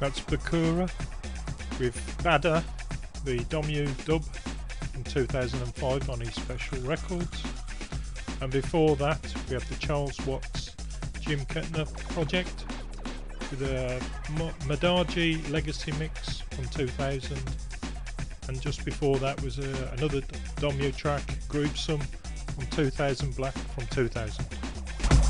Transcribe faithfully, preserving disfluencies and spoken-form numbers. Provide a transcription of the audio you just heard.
That's Bakura with Bada, the Domu dub in two thousand five on his Special Records. And before that we have the Charles Watts Jim Kettner project with a Madaji Legacy mix from two thousand. And just before that was a, another Domu track, Groovesome, from two thousand Black from two thousand.